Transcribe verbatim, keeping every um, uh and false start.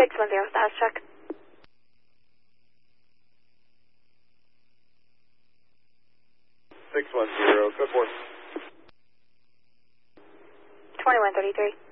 six one zero, status check. six one zero, code four. twenty-one thirty-three.